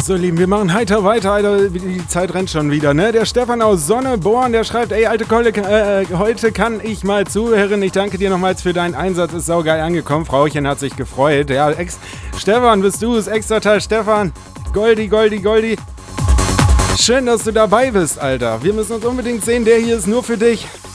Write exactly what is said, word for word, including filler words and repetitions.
So, Lieben, wir machen heiter weiter, Alter. Die Zeit rennt schon wieder, ne? Der Stefan aus Sonneborn, der schreibt, ey, alte Kolle, äh, heute kann ich mal zuhören. Ich danke dir nochmals für deinen Einsatz. Ist saugeil angekommen. Frauchen hat sich gefreut. Ja, ex Stefan, bist du es? Extrateil Stefan. Goldi, Goldi, Goldi. Schön, dass du dabei bist, Alter. Wir müssen uns unbedingt sehen. Der hier ist nur für dich.